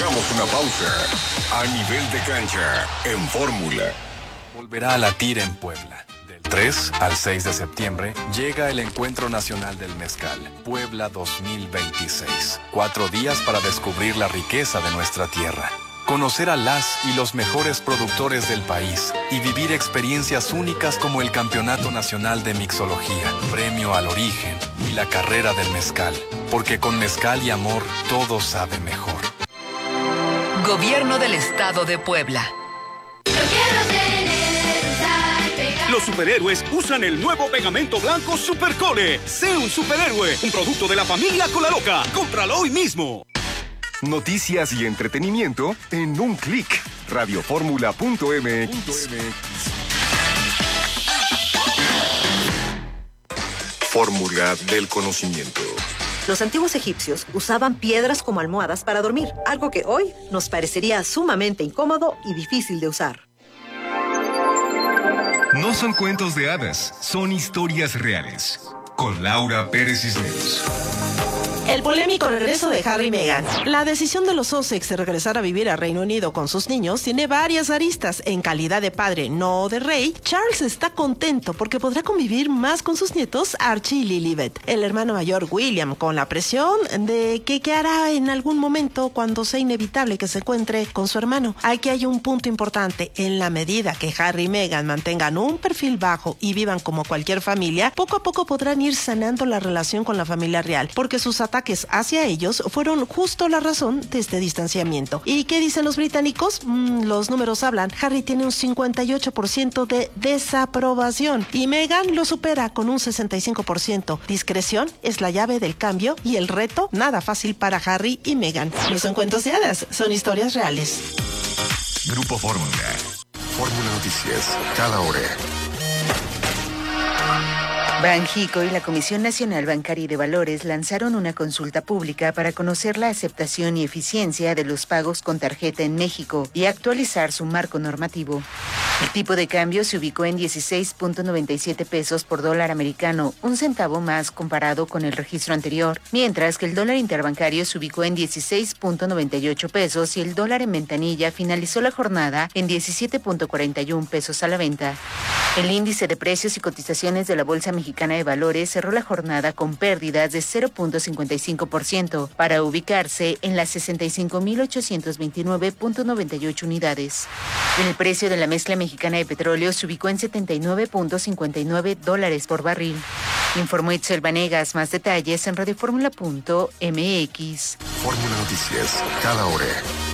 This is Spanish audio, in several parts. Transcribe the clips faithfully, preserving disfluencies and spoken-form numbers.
Hagamos una pausa. A nivel de cancha, en Fórmula. Volverá a latir en Puebla. Del tres al seis de septiembre llega el Encuentro Nacional del Mezcal, Puebla dos mil veintiséis. Cuatro días para descubrir la riqueza de nuestra tierra. Conocer a las y los mejores productores del país y vivir experiencias únicas como el Campeonato Nacional de Mixología, Premio al Origen y la Carrera del Mezcal. Porque con mezcal y amor todo sabe mejor. Gobierno del Estado de Puebla. Los superhéroes usan el nuevo pegamento blanco Supercole. Sé un superhéroe, un producto de la familia Colaloca. Cómpralo hoy mismo. Noticias y entretenimiento en un clic. radioformula punto m x. Fórmula del conocimiento. Los antiguos egipcios usaban piedras como almohadas para dormir, algo que hoy nos parecería sumamente incómodo y difícil de usar. No son cuentos de hadas, son historias reales. Con Laura Pérez Cisneros. El polémico regreso de Harry y Meghan. La decisión de los Sussex de regresar a vivir a Reino Unido con sus niños tiene varias aristas. En calidad de padre, no de rey, Charles está contento porque podrá convivir más con sus nietos Archie y Lilibet. El hermano mayor William con la presión de que qué hará en algún momento cuando sea inevitable que se encuentre con su hermano. Aquí hay un punto importante. En la medida que Harry y Meghan mantengan un perfil bajo y vivan como cualquier familia, poco a poco podrán ir sanando la relación con la familia real, porque sus ataques hacia ellos fueron justo la razón de este distanciamiento. ¿Y qué dicen los británicos? Mm, los números hablan. Harry tiene un cincuenta y ocho por ciento de desaprobación y Meghan lo supera con un sesenta y cinco por ciento. Discreción es la llave del cambio y el reto nada fácil para Harry y Meghan. No son cuentos de hadas, son historias reales. Grupo Fórmula. Fórmula Noticias, cada hora. Banjico y la Comisión Nacional Bancaria y de Valores lanzaron una consulta pública para conocer la aceptación y eficiencia de los pagos con tarjeta en México y actualizar su marco normativo. El tipo de cambio se ubicó en dieciséis punto noventa y siete pesos por dólar americano, un centavo más comparado con el registro anterior, mientras que el dólar interbancario se ubicó en dieciséis punto noventa y ocho pesos y el dólar en ventanilla finalizó la jornada en diecisiete punto cuarenta y uno pesos a la venta. El índice de precios y cotizaciones de la Bolsa Mexicana de Valores cerró la jornada con pérdidas de cero punto cincuenta y cinco por ciento para ubicarse en las sesenta y cinco mil ochocientos veintinueve punto noventa y ocho unidades. El precio de la mezcla mexicana de petróleo se ubicó en setenta y nueve punto cincuenta y nueve dólares por barril. Informó Itzel Vanegas. Más detalles en radioformula punto m x. Fórmula Noticias, cada hora.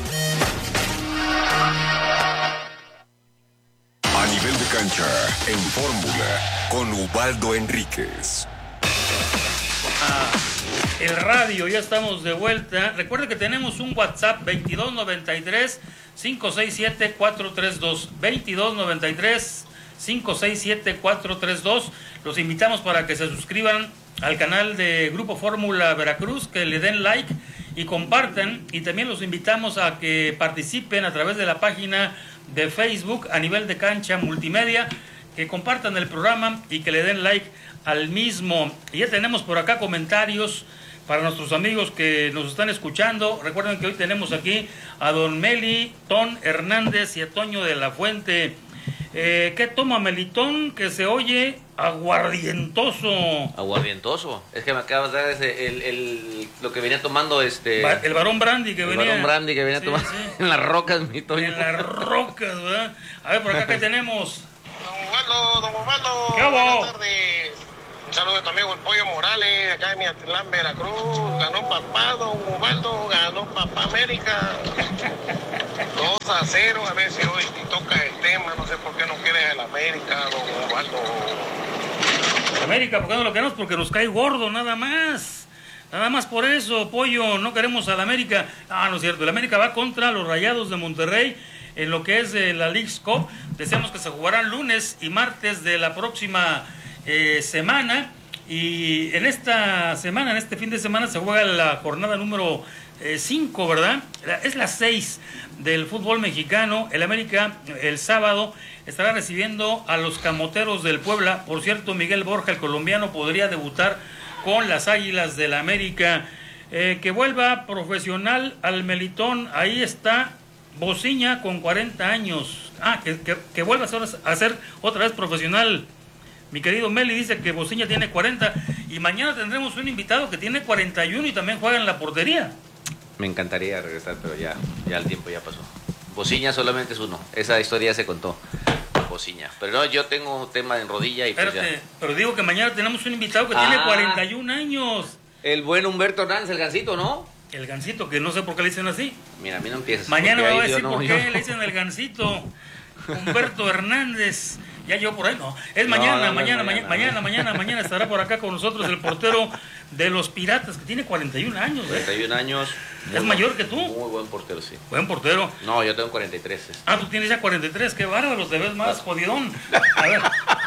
A nivel de cancha, en Fórmula, con Ubaldo Enríquez. Ah, el radio, ya estamos de vuelta. Recuerda que tenemos un WhatsApp veintidós noventa y tres, cinco seis siete, cuatro tres dos. veintidós noventa y tres, cinco seis siete, cuatro tres dos. Los invitamos para que se suscriban al canal de Grupo Fórmula Veracruz, que le den like y compartan. Y también los invitamos a que participen a través de la página de Facebook a nivel de cancha multimedia, que compartan el programa y que le den like al mismo. Y ya tenemos por acá comentarios para nuestros amigos que nos están escuchando. Recuerden que hoy tenemos aquí a don Meli Ton Hernández y a Toño de la Fuente. Eh, ¿Qué toma Melitón? Que se oye aguardientoso. Aguardientoso. Es que me acabas de dar ese, el, el, lo que venía tomando este... Ba el varón brandy que el venía... El varón brandy que venía sí, tomando sí. en las rocas, mi Toño. En las rocas, ¿verdad? A ver, por acá, ¿qué tenemos? Don Ubaldo, don Ubaldo. ¿Qué hago? Buenas tardes. Un saludo a tu amigo el Pollo Morales, acá en Miatlán, Veracruz. Ganó papá, don Ubaldo, ganó papá América. dos a cero, a ver si hoy toca el tema, no sé por qué no quieres el América, don Ubaldo. América, ¿por qué no lo queremos? Porque nos cae gordo, nada más. Nada más por eso, Pollo, no queremos al América. Ah, no es cierto, el América va contra los Rayados de Monterrey en lo que es de la Leagues Cup. Deseamos que se jugarán lunes y martes de la próxima eh, semana. Y en esta semana, en este fin de semana, se juega la jornada número cinco, eh, ¿verdad? Es la seis del fútbol mexicano. El América, el sábado, estará recibiendo a los Camoteros del Puebla. Por cierto, Miguel Borja, el colombiano, podría debutar con las Águilas del América. Eh, que vuelva profesional al Melitón, ahí está Bociña con cuarenta años. Ah, que, que, que vuelva a ser, a ser otra vez profesional. Mi querido Meli dice que Bociña tiene cuarenta y mañana tendremos un invitado que tiene cuarenta y uno y también juega en la portería. Me encantaría regresar, pero ya, ya el tiempo ya pasó. Bociña solamente es uno, esa historia ya se contó. Bociña. Pero no, yo tengo un tema en rodilla y Espérate, pues ya. pero digo que mañana tenemos un invitado que Ah. tiene cuarenta y un años. El buen Humberto Hernández, el Gancito, ¿no? El Gancito, que no sé por qué le dicen así. Mira, a mí no empiezas. Mañana me porque va a ahí decir yo no, por yo- qué le dicen el Gancito. Humberto Hernández. Ya yo por ahí, no. Es No, mañana, no, no, mañana, es mañana, mañana. mañana, mañana, mañana estará por acá con nosotros el portero de los Piratas, que tiene cuarenta y un años. ¿eh? cuarenta y un años. ¿Es muy mayor buen- que tú? Muy buen portero, sí. Buen portero. No, yo tengo cuarenta y tres. Ah, tú tienes ya cuarenta y tres, qué bárbaro, te ves más jodidón. A ver.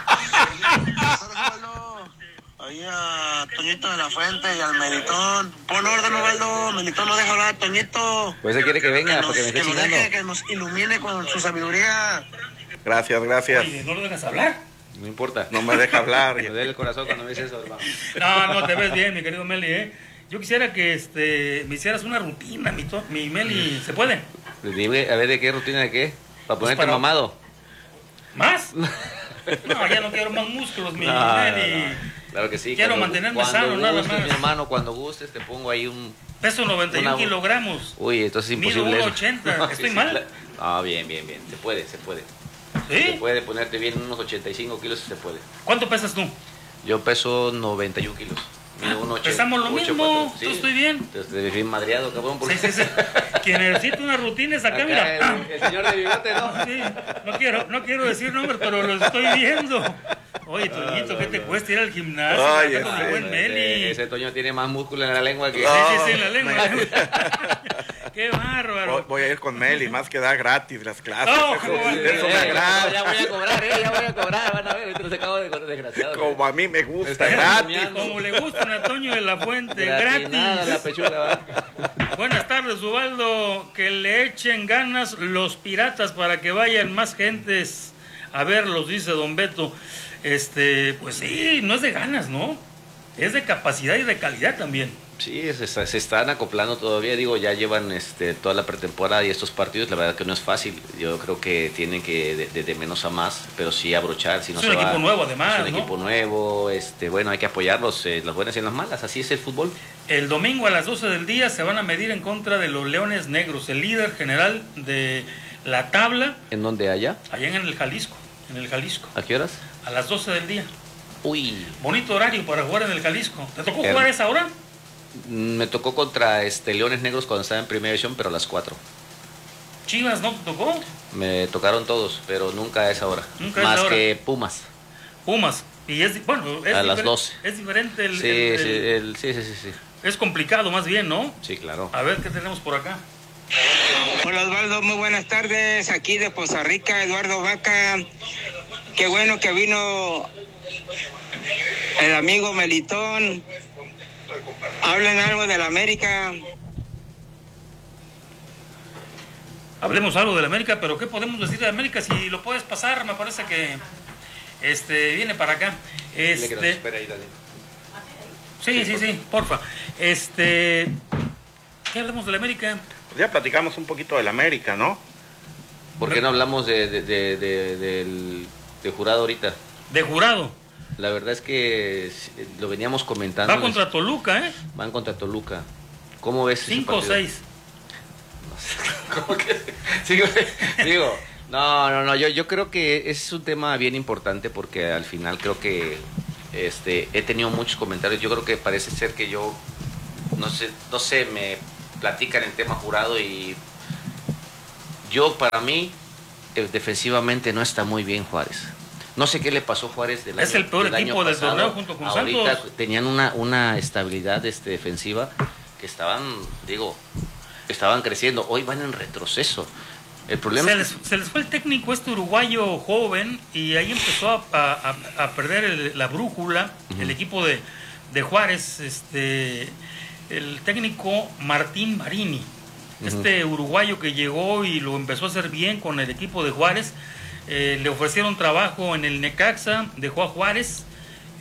Ahí a Toñito de la Fuente y al Melitón. Pon orden, Osvaldo. Melitón no deja hablar a Toñito. Pues él quiere que venga, nos, porque me esté que nos chingando. deje, que nos ilumine con su sabiduría. Gracias, gracias. Oye, ¿no lo dejas hablar? No importa. No me deja hablar. Me duele el corazón cuando me dices eso, hermano. No, no, te ves bien, mi querido Meli, ¿eh? Yo quisiera que este, me hicieras una rutina, mi, to- mi Meli. ¿Se puede? Dime, a ver, ¿de qué rutina de qué? ¿Para ponerte para- mamado? ¿Más? No, ya no quiero más músculos, mi No, Meli. no, no. Claro que sí. Quiero cuando- mantenerme cuando sano, nada gustes, más. mi hermano, cuando gustes te pongo ahí un... Peso noventa y uno una- kilogramos. Uy, entonces es Mido imposible uno eso. ochenta. No, ¿Estoy sí, mal? claro. No, bien, bien, bien. Se puede, se puede. ¿Sí? Se puede ponerte bien unos ochenta y cinco kilos, se puede. ¿Cuánto pesas tú? Yo peso noventa y uno kilos. Mido uno ochenta. Pesamos lo mismo. Tú estoy bien. Entonces te ves bien madreado, cabrón. Porque... Sí, sí, sí. Quien necesita una rutina es acá, Acá mira. el, el señor de bigote, ¿no? Sí, no quiero, no quiero decir nombres, pero lo estoy viendo. Oye, Toñito, no, ¿qué te no. cuesta ir al gimnasio? Ay, Acá con el ese, buen Meli. Ese, ese Toño tiene más músculo en la lengua que... Sí, sí, sí, en la lengua. No, la lengua. Qué bárbaro. Voy, voy a ir con Meli, más que da gratis las clases. No, eso, ¿cómo va a ser? eso me Eh, agrada. ya voy a cobrar, eh, ya voy a cobrar, van a ver, entonces acabo de correr desgraciado. Como a mí me gusta, Está gratis. bromeando. Como le gustan a Toño de la Fuente, Gratinada la gratis. pechuga, ¿va? Buenas tardes, Ubaldo. Que le echen ganas los Piratas para que vayan más gentes a verlos, dice Don Beto. Este, pues sí, no es de ganas, ¿no? Es de capacidad y de calidad también. Sí, se, está- se están acoplando todavía, digo, ya llevan este, toda la pretemporada y estos partidos, la verdad que no es fácil, yo creo que tienen que de, de- de menos a más, pero sí abrochar, si no Es se un va- equipo nuevo, además, es un ¿no? equipo nuevo, este, bueno, hay que apoyarlos, eh, las buenas y las malas, así es el fútbol. El domingo a las doce del día se van a medir en contra de los Leones Negros, el líder general de la tabla, ¿En dónde allá? allá en el Jalisco, en el Jalisco, ¿A qué horas? a las doce del día. Uy, Bonito horario para jugar en el Jalisco. ¿Te tocó Her- jugar a esa hora? me tocó contra este Leones Negros cuando estaba en primera división, pero a las cuatro. Chivas, ¿no te tocó? Me tocaron todos, pero nunca a esa hora. Nunca a esa Más hora. que Pumas. Pumas. Y es, di- bueno, es A las diferen- doce. Es diferente el, Sí, el- sí, el- el- sí, sí, sí, sí. es complicado más bien, ¿no? Sí, claro. A ver qué tenemos por acá. Hola Osvaldo, muy buenas tardes. Aquí de Poza Rica, Eduardo Vaca. Qué bueno que vino el amigo Melitón. Hablen algo de la América. Hablemos algo de la América, pero ¿qué podemos decir de América? Si lo puedes pasar, me parece que este viene para acá. Dile que nos Este, espera ahí, dale. sí, sí, sí, porfa. Este, ¿qué hablamos de la América? Pues ya platicamos un poquito del América, ¿no? ¿Por qué no hablamos de, de, de, de- del de Jurado ahorita? De Jurado. La verdad es que eh, lo veníamos comentando. Va contra Toluca, ¿eh? Van contra Toluca. ¿Cómo ves ese Cinco o partido? seis. ¿Cómo que? Sí, güey. Digo, no, no, no, yo, yo creo que es un tema bien importante porque al final creo que este he tenido muchos comentarios. Yo creo que parece ser que yo, no sé, no sé, me platican el tema Jurado y yo, para mí, eh, defensivamente no está muy bien Juárez. No sé qué le pasó a Juárez del Es año, el peor del equipo año del pasado. torneo junto con Ahorita Santos. tenían una, una estabilidad este, defensiva que estaban, digo, estaban creciendo. Hoy van en retroceso. El problema Se es les, se les fue el técnico este uruguayo joven y ahí empezó a, a- a perder el- la brújula, el equipo de, de Juárez, este, el técnico Martín Marini, este uruguayo que llegó y lo empezó a hacer bien con el equipo de Juárez. Eh, le ofrecieron trabajo en el Necaxa, dejó a Juárez,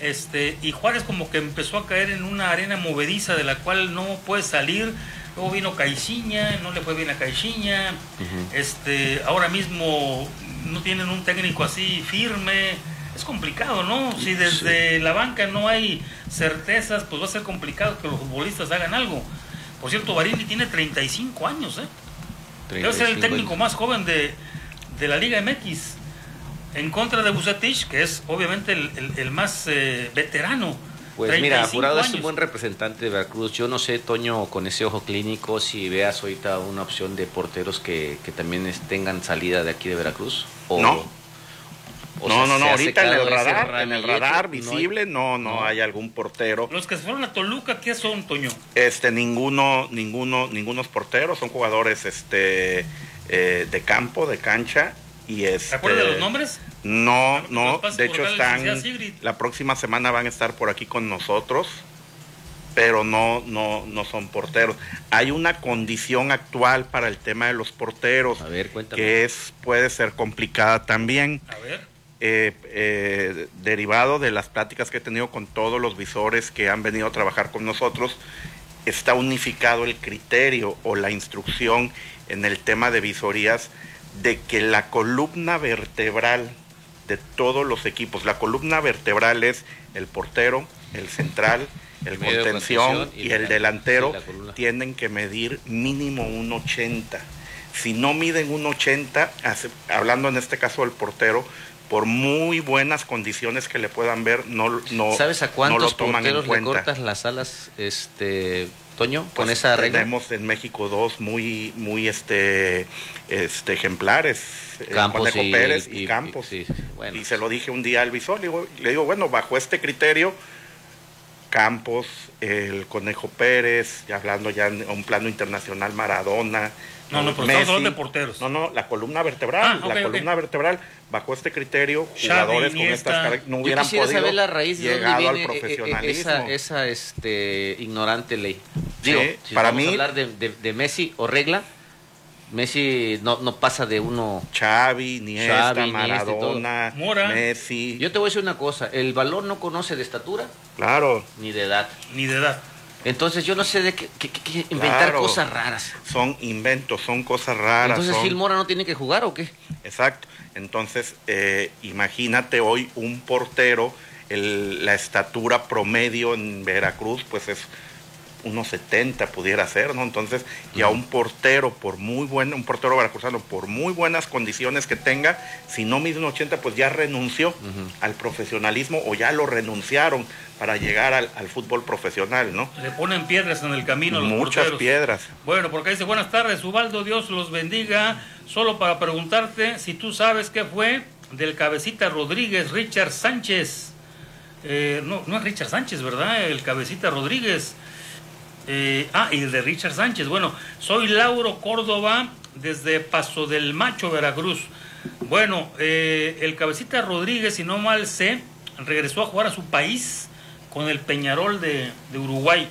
Este, y Juárez como que empezó a caer en una arena movediza de la cual no puede salir. Luego vino Caixinha, no le fue bien a Caixinha. Uh-huh. Este, ahora mismo no tienen un técnico así firme. Es complicado, ¿no? Si desde sí. la banca no hay certezas, pues va a ser complicado que los futbolistas hagan algo. Por cierto, Barini tiene treinta y cinco años, ¿eh? Debe ser el técnico más joven de, de la Liga M X. En contra de Vucetich, que es obviamente el, el, el más eh, veterano. Pues mira, Jurado es un buen representante de Veracruz. Yo no sé, Toño, con ese ojo clínico, si veas ahorita una opción de porteros que, que también es, tengan salida de aquí de Veracruz. O, no. O no, sea, no, no, ahorita en el radar, en el radar no visible, hay, no, no, no hay algún portero. Los que se fueron a Toluca, ¿qué son, Toño? Este, ninguno, ninguno, ningunos porteros, son jugadores, este, eh, de campo, de cancha, y este. ¿Te acuerdas de los nombres? No, no, de hecho están, la próxima semana van a estar por aquí con nosotros, pero no, no, no son porteros. Hay una condición actual para el tema de los porteros, a ver, cuéntame, que es, puede ser complicada también. A ver. Eh, eh, derivado de las pláticas que he tenido con todos los visores que han venido a trabajar con nosotros, está unificado el criterio o la instrucción en el tema de visorías de que la columna vertebral de todos los equipos, la columna vertebral es el portero, el central, el contención y, y el delantero, sí, tienen que medir mínimo un ochenta. Si no miden un ochenta, hablando en este caso del portero, por muy buenas condiciones que le puedan ver, no, no, ¿sabes a cuántos no lo toman porteros en cuenta. Le cortas las alas, este, Toño, pues con esa regla? Tenemos en México dos muy, muy este, este ejemplares, Campos Conejo y, Pérez y, y Campos. Y, sí, bueno. Y se lo dije un día al visor, le digo, le digo, bueno, bajo este criterio, Campos, el Conejo Pérez, ya hablando ya en un plano internacional, Maradona. No, no, pero Messi, estamos hablando de porteros. No, no, la columna vertebral, ah, okay, la columna okay. vertebral, bajo este criterio, jugadores Xavi, con estas características no hubieran podido saber la raíz de llegado dónde al viene profesionalismo. Esa, esa este, ignorante ley. Digo, sí, si para vamos mí, a hablar de, de, de Messi o regla, Messi no, no pasa de uno. Xavi, Iniesta, Xavi, Maradona, Mora. Messi. Yo te voy a decir una cosa, el balón no conoce de estatura, claro, ni de edad. Ni de edad. Entonces yo no sé de qué, qué, qué inventar claro, cosas raras. Son inventos, son cosas raras. Entonces son... Gil Mora no tiene que jugar o qué. Exacto. Entonces eh, imagínate hoy un portero, el, la estatura promedio en Veracruz pues es unos setenta pudiera ser, ¿no? Entonces ya un portero por muy bueno, un portero veracruzano por muy buenas condiciones que tenga, si no mide un ochenta pues ya renunció uh-huh. al profesionalismo o ya lo renunciaron para llegar al, al fútbol profesional, ¿no? Le ponen piedras en el camino a los Muchas porteros. piedras. Bueno, porque dice, buenas tardes, Ubaldo, Dios los bendiga. Solo para preguntarte si tú sabes qué fue del Cabecita Rodríguez, Richard Sánchez. Eh, no, no es Richard Sánchez, ¿verdad? El Cabecita Rodríguez. Eh, ah, y el de Richard Sánchez. Bueno, soy Lauro Córdoba desde Paso del Macho, Veracruz. Bueno, eh, el Cabecita Rodríguez, si no mal sé, regresó a jugar a su país con el Peñarol de, de Uruguay.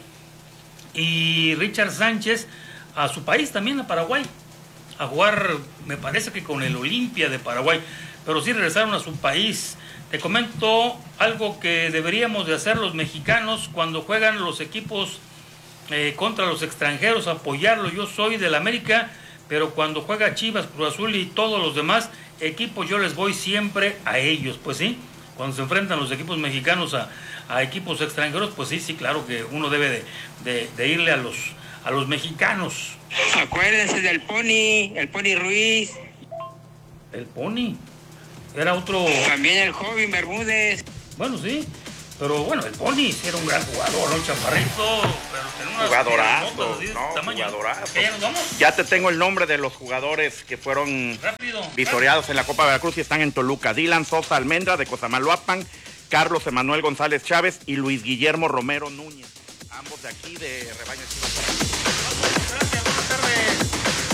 Y Richard Sánchez a su país también, a Paraguay, a jugar, me parece que con el Olimpia de Paraguay. Pero sí regresaron a su país. Te comento algo que deberíamos de hacer los mexicanos cuando juegan los equipos Eh, contra los extranjeros, apoyarlo. Yo soy del América, pero cuando juega Chivas, Cruz Azul y todos los demás equipos, yo les voy siempre a ellos, pues sí, cuando se enfrentan los equipos mexicanos a, a equipos extranjeros, pues sí, sí, claro que uno debe de, de, de irle a los, a los mexicanos. Acuérdense del Pony, el Pony Ruiz. El Pony, era otro... También el joven Bermúdez. Bueno, sí. Pero bueno, el Pony sí era un gran jugador, ¿no? Chaparrito, pero tenía unas jugadorazo, así de no, tamaño. jugadorazo. ¿Ya nos vamos? Ya te tengo el nombre de los jugadores que fueron rápido, visoreados rápido. en la Copa Veracruz y están en Toluca. Dylan Sosa Almendra de Cosamaloapan, Carlos Emanuel González Chávez y Luis Guillermo Romero Núñez. Ambos de aquí, de Rebaño Chivas. Gracias, buenas tardes.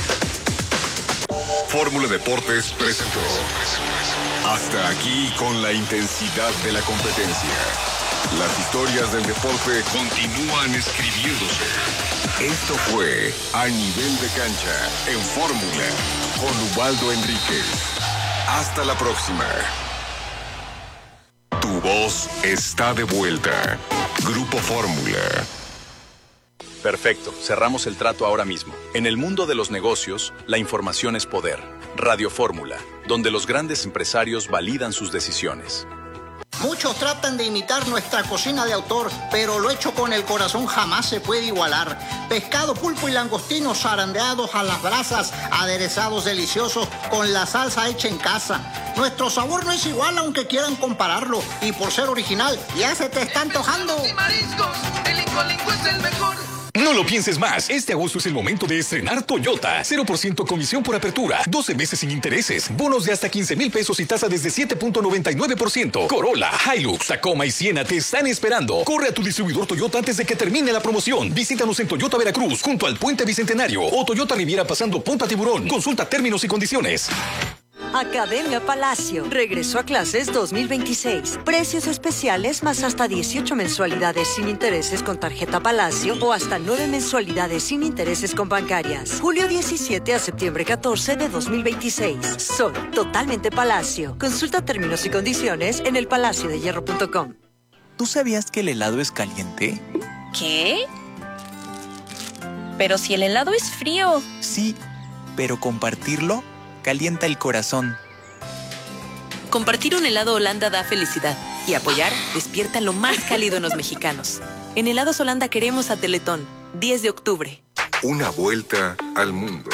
Fórmula Deportes presentó. Hasta aquí con la intensidad de la competencia. Las historias del deporte continúan escribiéndose. Esto fue A Nivel de Cancha en Fórmula con Ubaldo Enríquez. Hasta la próxima. Tu voz está de vuelta. Grupo Fórmula. Perfecto, cerramos el trato ahora mismo. En el mundo de los negocios, la información es poder. Radio Fórmula, donde los grandes empresarios validan sus decisiones. Muchos tratan de imitar nuestra cocina de autor, pero lo hecho con el corazón jamás se puede igualar. Pescado, pulpo y langostinos zarandeados a las brasas, aderezados deliciosos con la salsa hecha en casa. Nuestro sabor no es igual aunque quieran compararlo, y por ser original ya se te está antojando. El Incolinco es el mejor. No lo pienses más. Este agosto es el momento de estrenar Toyota. cero por ciento comisión por apertura. doce meses sin intereses. Bonos de hasta quince mil pesos y tasa desde siete punto noventa y nueve por ciento. Corolla, Hilux, Tacoma y Siena te están esperando. Corre a tu distribuidor Toyota antes de que termine la promoción. Visítanos en Toyota Veracruz, junto al Puente Bicentenario. O Toyota Riviera pasando Punta Tiburón. Consulta términos y condiciones. Academia Palacio. Regreso a clases dos mil veintiséis. Precios especiales más hasta dieciocho mensualidades sin intereses con tarjeta Palacio o hasta nueve mensualidades sin intereses con bancarias. Julio diecisiete a septiembre catorce de dos mil veintiséis. Son totalmente Palacio. Consulta términos y condiciones en el palacio de hierro punto com. ¿Tú sabías que el helado es caliente? ¿Qué? Pero si el helado es frío. Sí, pero compartirlo calienta el corazón. Compartir un helado Holanda da felicidad y apoyar despierta lo más cálido en los mexicanos. En Helados Holanda queremos a Teletón, diez de octubre. Una vuelta al mundo.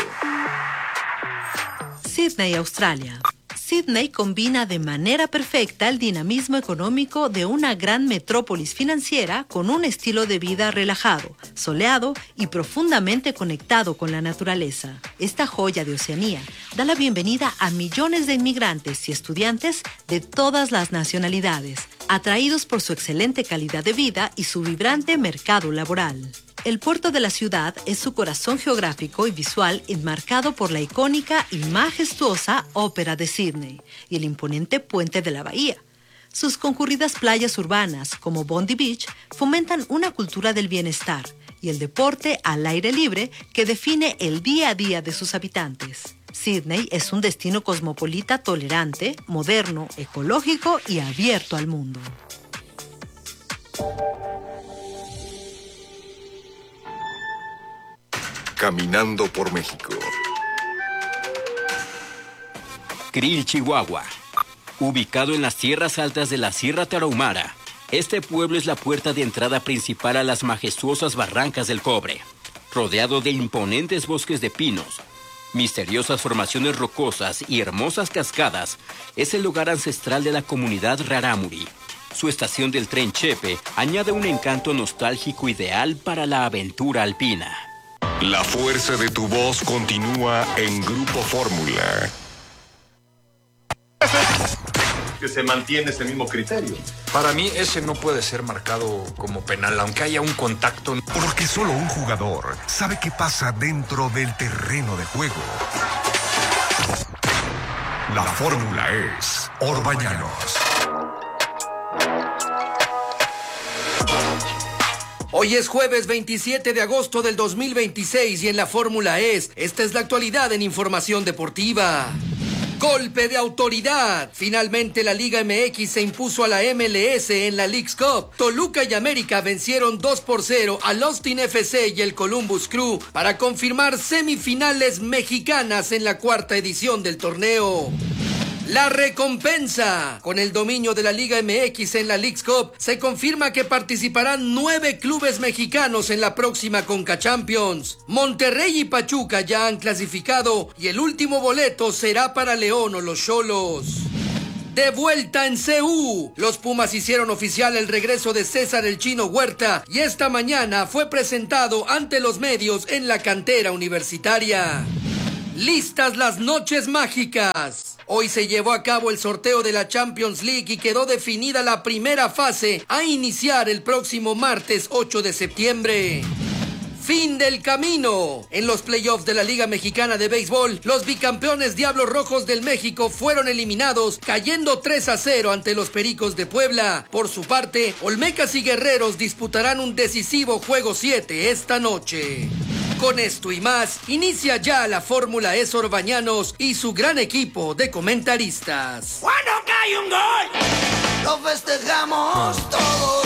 Sydney, Australia. Sydney combina de manera perfecta el dinamismo económico de una gran metrópolis financiera con un estilo de vida relajado, soleado y profundamente conectado con la naturaleza. Esta joya de Oceanía da la bienvenida a millones de inmigrantes y estudiantes de todas las nacionalidades, atraídos por su excelente calidad de vida y su vibrante mercado laboral. El puerto de la ciudad es su corazón geográfico y visual enmarcado por la icónica y majestuosa Ópera de Sydney y el imponente puente de la bahía. Sus concurridas playas urbanas, como Bondi Beach, fomentan una cultura del bienestar y el deporte al aire libre que define el día a día de sus habitantes. Sydney es un destino cosmopolita tolerante, moderno, ecológico y abierto al mundo. Caminando por México. Krill, Chihuahua. Ubicado en las tierras altas de la Sierra Tarahumara, este pueblo es la puerta de entrada principal a las majestuosas barrancas del Cobre. Rodeado de imponentes bosques de pinos, misteriosas formaciones rocosas y hermosas cascadas, es el lugar ancestral de la comunidad Rarámuri. Su estación del tren Chepe añade un encanto nostálgico ideal para la aventura alpina. La fuerza de tu voz continúa en Grupo Fórmula. Que se mantiene ese mismo criterio. Para mí ese no puede ser marcado como penal, aunque haya un contacto. Porque solo un jugador sabe qué pasa dentro del terreno de juego. La fórmula es Orbañanos. Hoy es jueves veintisiete de agosto del dos mil veintiséis y en la Fórmula es, esta es la actualidad en información deportiva. Golpe de autoridad. Finalmente la Liga M X se impuso a la M L S en la Leagues Cup. Toluca y América vencieron dos por cero al Austin F C y el Columbus Crew para confirmar semifinales mexicanas en la cuarta edición del torneo. La recompensa. Con el dominio de la Liga M X en la Leagues Cup, se confirma que participarán nueve clubes mexicanos en la próxima Conca Champions. Monterrey y Pachuca ya han clasificado y el último boleto será para León o los Xolos. De vuelta en C U, los Pumas hicieron oficial el regreso de César el Chino Huerta y esta mañana fue presentado ante los medios en la cantera universitaria. Listas las noches mágicas. Hoy se llevó a cabo el sorteo de la Champions League y quedó definida la primera fase a iniciar el próximo martes ocho de septiembre. Fin del camino. En los playoffs de la Liga Mexicana de Béisbol, los bicampeones Diablos Rojos del México fueron eliminados, cayendo tres a cero ante los Pericos de Puebla. Por su parte, Olmecas y Guerreros disputarán un decisivo juego siete esta noche. Con esto y más, inicia ya la Fórmula E Orbañanos y su gran equipo de comentaristas. ¡Cuando cae un gol! lo festejamos todos.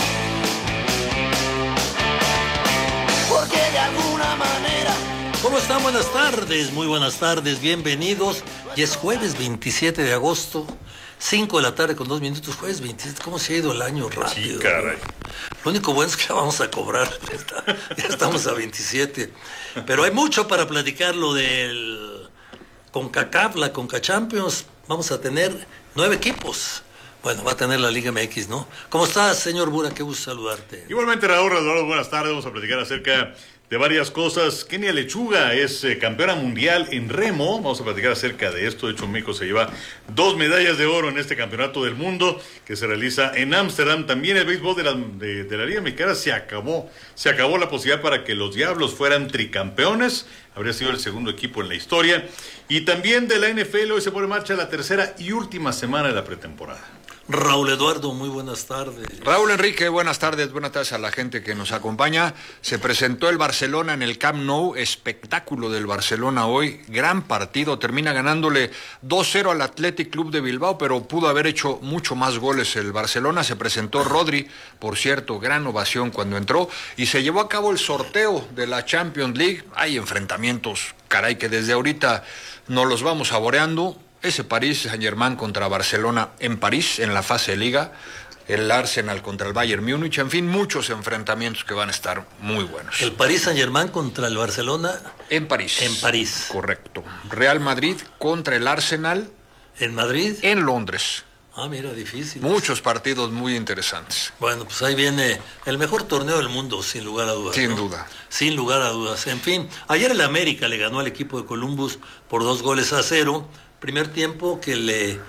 Porque de alguna manera... ¿Cómo están? Buenas tardes, muy buenas tardes, bienvenidos. Y es jueves veintisiete de agosto, cinco de la tarde con dos minutos, jueves veintisiete, ¿cómo se ha ido el año rápido? Sí, caray. Lo único bueno es que la vamos a cobrar, ya, está, ya estamos a veintisiete. Pero hay mucho para platicar, lo del CONCACAF, la CONCACHAMPIONS. Vamos a tener nueve equipos. Bueno, va a tener la Liga M X, ¿no? ¿Cómo estás, señor Bura? Qué gusto saludarte. Igualmente, Raúl, Eduardo, buenas tardes. Vamos a platicar acerca de varias cosas. Kenia Lechuga es eh, campeona mundial en remo. Vamos a platicar acerca de esto. De hecho, México se lleva dos medallas de oro en este campeonato del mundo que se realiza en Ámsterdam. También el béisbol de la, de, de la Liga Mexicana se acabó. Se acabó la posibilidad para que los Diablos fueran tricampeones. Habría sido el segundo equipo en la historia. Y también de la N F L hoy se pone en marcha la tercera y última semana de la pretemporada. Raúl Eduardo, muy buenas tardes. Raúl Enrique, buenas tardes, buenas tardes a la gente que nos acompaña. Se presentó el Barcelona en el Camp Nou, espectáculo del Barcelona hoy, gran partido, termina ganándole dos cero al Athletic Club de Bilbao, pero pudo haber hecho mucho más goles el Barcelona. Se presentó Rodri, por cierto, gran ovación cuando entró, y se llevó a cabo el sorteo de la Champions League. Hay enfrentamientos, caray, que desde ahorita nos los vamos saboreando. Ese París Saint-Germain contra Barcelona en París, en la fase de Liga, el Arsenal contra el Bayern Múnich, en fin, muchos enfrentamientos que van a estar muy buenos. El París Saint-Germain contra el Barcelona en París. En París. Correcto. Real Madrid contra el Arsenal. ¿En Madrid? En Londres. Ah, mira, difícil. Muchos partidos muy interesantes. Bueno, pues ahí viene el mejor torneo del mundo, sin lugar a dudas. Sin ¿no? duda. Sin lugar a dudas. En fin, ayer el América le ganó al equipo de Columbus por dos goles a cero. Primer tiempo que le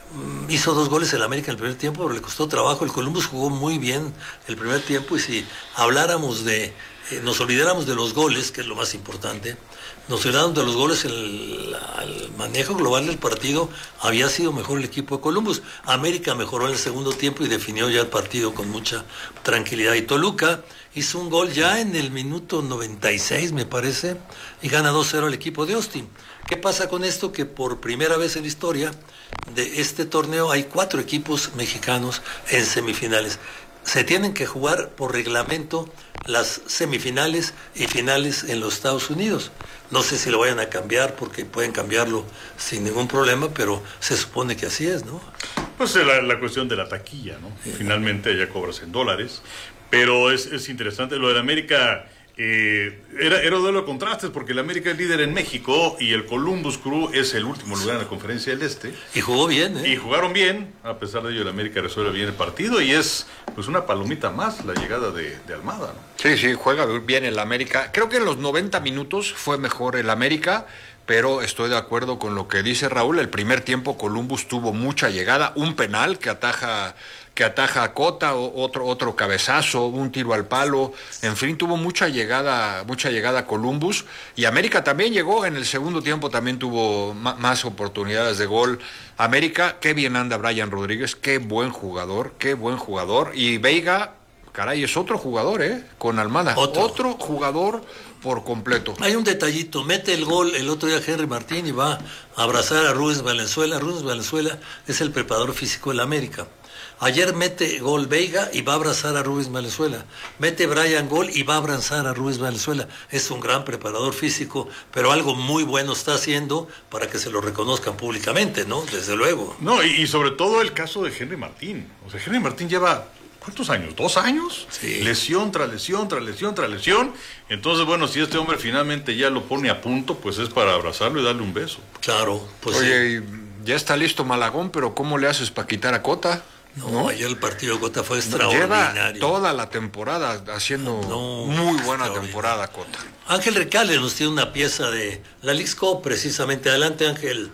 hizo dos goles el América en el primer tiempo, pero le costó trabajo. El Columbus jugó muy bien el primer tiempo, y si habláramos de, eh, nos olvidáramos de los goles, que es lo más importante, nos olvidáramos de los goles, el, el manejo global del partido había sido mejor el equipo de Columbus. América mejoró en el segundo tiempo y definió ya el partido con mucha tranquilidad. Y Toluca hizo un gol ya en el minuto noventa y seis, me parece, y gana dos cero al equipo de Austin. ¿Qué pasa con esto? Que por primera vez en la historia de este torneo hay cuatro equipos mexicanos en semifinales. Se tienen que jugar por reglamento las semifinales y finales en los Estados Unidos. No sé si lo vayan a cambiar, porque pueden cambiarlo sin ningún problema, pero se supone que así es, ¿no? Pues la, la cuestión de la taquilla, ¿no? Sí. Finalmente ya cobras en dólares, pero es, es interesante lo de la América. Eh, era, era duelo de contrastes, porque el América es líder en México y el Columbus Crew es el último lugar en la Conferencia del Este. Y jugó bien, ¿eh? Y jugaron bien, a pesar de ello el América resuelve bien el partido, y es pues una palomita más la llegada de, de Almada, ¿no? Sí, sí, juega bien el América. Creo que en los noventa minutos fue mejor el América, pero estoy de acuerdo con lo que dice Raúl. El primer tiempo Columbus tuvo mucha llegada, un penal que ataja que ataja a Cota, otro otro cabezazo, un tiro al palo, en fin, tuvo mucha llegada, mucha llegada Columbus, y América también llegó en el segundo tiempo, también tuvo ma- más oportunidades de gol. América, qué bien anda Brian Rodríguez, qué buen jugador, qué buen jugador, y Veiga, caray, es otro jugador, ¿eh? Con Almada, otro, otro jugador por completo. Hay un detallito, mete el gol el otro día Henry Martín y va a abrazar a Rubens Valenzuela. Rubens Valenzuela es el preparador físico del América. Ayer mete gol Veiga y va a abrazar a Rubens Valenzuela. Mete Brian gol y va a abrazar a Rubens Valenzuela. Es un gran preparador físico, pero algo muy bueno está haciendo para que se lo reconozcan públicamente, ¿no? Desde luego. No, y, y sobre todo el caso de Henry Martín. O sea, Henry Martín lleva... ¿cuántos años? ¿Dos años? Sí. Lesión tras lesión, tras lesión, tras lesión. Entonces, bueno, si este hombre finalmente ya lo pone a punto, pues es para abrazarlo y darle un beso. Claro, pues Oye, sí. Ya está listo Malagón, pero ¿cómo le haces para quitar a Cota? No, ¿no? Ayer el partido de Cota fue extraordinario. Lleva toda la temporada haciendo no, muy buena temporada Cota. Ángel Recalde nos tiene una pieza de la Leagues Cup, precisamente. Adelante, Ángel.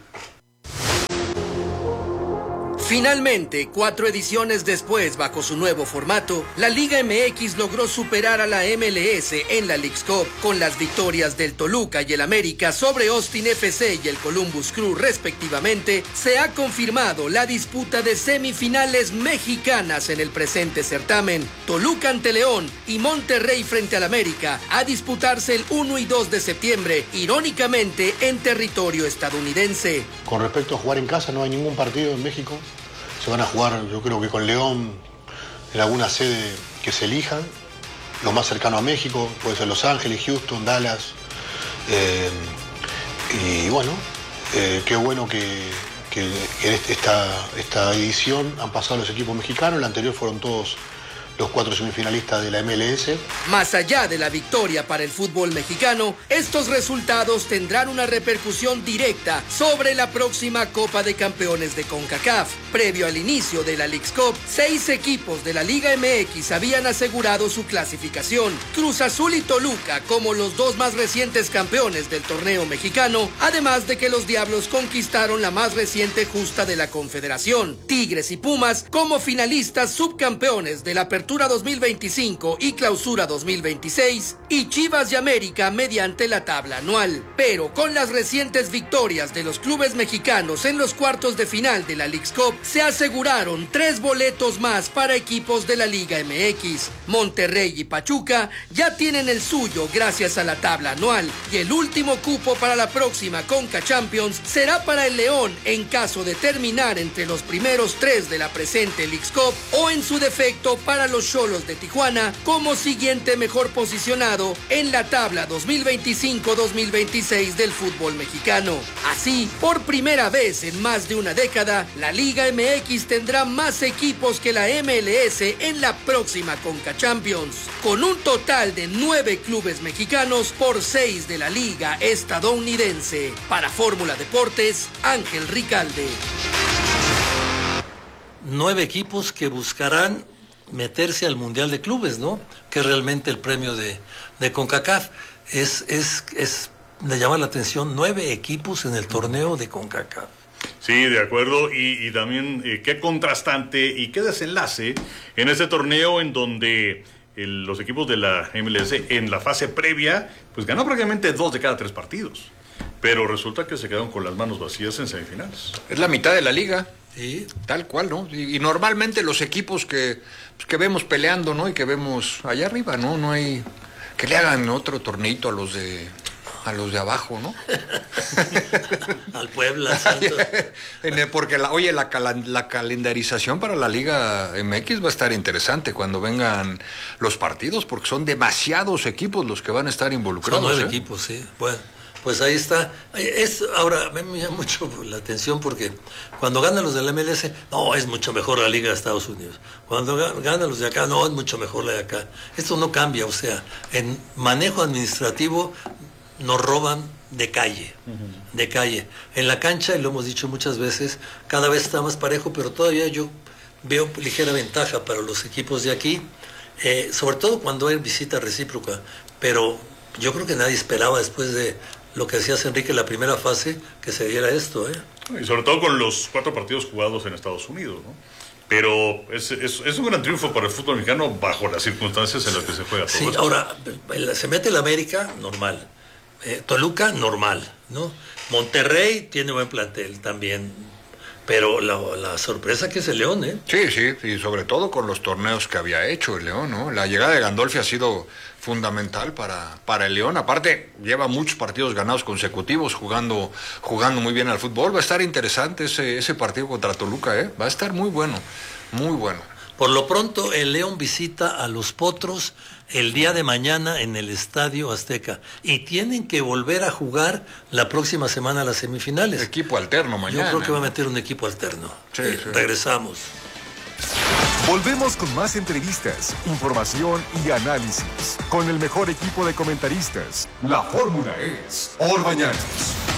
Finalmente, cuatro ediciones después, bajo su nuevo formato, la Liga M X logró superar a la M L S en la Leagues Cup con las victorias del Toluca y el América sobre Austin F C y el Columbus Crew respectivamente. Se ha confirmado la disputa de semifinales mexicanas en el presente certamen. Toluca ante León y Monterrey frente al América a disputarse el uno y dos de septiembre, irónicamente en territorio estadounidense. Con respecto a jugar en casa, no hay ningún partido en México. Se van a jugar, yo creo que con León, en alguna sede que se elijan, lo más cercano a México, puede ser Los Ángeles, Houston, Dallas. Eh, y bueno, eh, qué bueno que, que en esta, esta edición han pasado los equipos mexicanos, la anterior fueron todos los cuatro semifinalistas de la M L S. Más allá de la victoria para el fútbol mexicano, estos resultados tendrán una repercusión directa sobre la próxima Copa de Campeones de CONCACAF. Previo al inicio de la Leagues Cup, seis equipos de la Liga M X habían asegurado su clasificación. Cruz Azul y Toluca como los dos más recientes campeones del torneo mexicano, además de que los Diablos conquistaron la más reciente justa de la Confederación. Tigres y Pumas como finalistas subcampeones de la Apertura dos mil veinticinco y Clausura dos mil veintiséis, y Chivas y América mediante la tabla anual. Pero con las recientes victorias de los clubes mexicanos en los cuartos de final de la Leagues Cup, se aseguraron tres boletos más para equipos de la Liga M X. Monterrey y Pachuca ya tienen el suyo gracias a la tabla anual, y el último cupo para la próxima Conca Champions será para el León en caso de terminar entre los primeros tres de la presente Leagues Cup, o en su defecto para los Xolos de Tijuana como siguiente mejor posicionado en la tabla dos mil veinticinco dos mil veintiséis del fútbol mexicano. Así, por primera vez en más de una década, la Liga M X tendrá más equipos que la M L S en la próxima Conca Champions, con un total de nueve clubes mexicanos por seis de la Liga estadounidense. Para Fórmula Deportes, Ángel Ricalde. Nueve equipos que buscarán meterse al Mundial de Clubes, ¿no? Que es realmente el premio de, de CONCACAF. Es, es, es de llamar la atención, nueve equipos en el torneo de CONCACAF. Sí, de acuerdo, y, y también eh, qué contrastante y qué desenlace en ese torneo en donde el, los equipos de la M L S en la fase previa, pues ganó prácticamente dos de cada tres partidos, pero resulta que se quedaron con las manos vacías en semifinales. Es la mitad de la liga. Sí. Tal cual, ¿no? Y, y normalmente los equipos que, pues, que vemos peleando, ¿no? Y que vemos allá arriba, ¿no? No hay... Que le hagan otro torneito a los de... a los de abajo, ¿no? Al Puebla, Santos. Porque, la, oye, la, la calendarización para la Liga M X va a estar interesante cuando vengan los partidos, porque son demasiados equipos los que van a estar involucrados. Son nueve ¿eh? equipos, sí. Bueno, pues ahí está. Es, ahora, me llama mucho la atención porque cuando ganan los de la M L S, no, es mucho mejor la Liga de Estados Unidos. Cuando ganan los de acá, no, es mucho mejor la de acá. Esto no cambia, o sea, en manejo administrativo nos roban de calle, uh-huh. de calle. En la cancha, y lo hemos dicho muchas veces, cada vez está más parejo, pero todavía yo veo ligera ventaja para los equipos de aquí, eh, sobre todo cuando hay visita recíproca. Pero yo creo que nadie esperaba, después de lo que decías, Enrique, en la primera fase, que se diera esto, ¿eh? Y sobre todo con los cuatro partidos jugados en Estados Unidos, ¿no? Pero es, es, es un gran triunfo para el fútbol mexicano bajo las circunstancias en las que se juega todo sí, esto. Ahora, se mete el América, normal. Eh, Toluca, normal, ¿no? Monterrey tiene buen plantel también, pero la, la sorpresa que es el León, ¿eh? Sí, sí, y sobre todo con los torneos que había hecho el León, ¿no? La llegada de Gandolfi ha sido fundamental para, para el León. Aparte, lleva muchos partidos ganados consecutivos, jugando, jugando muy bien al fútbol. Va a estar interesante ese, ese partido contra Toluca, ¿eh? Va a estar muy bueno, muy bueno. Por lo pronto, el León visita a los Potros el día de mañana en el Estadio Azteca. Y tienen que volver a jugar la próxima semana a las semifinales. Equipo alterno mañana. Yo creo que va a meter un equipo alterno. Sí, eh, sí. Regresamos. Volvemos con más entrevistas, información y análisis. Con el mejor equipo de comentaristas. La fórmula es Orbañanos.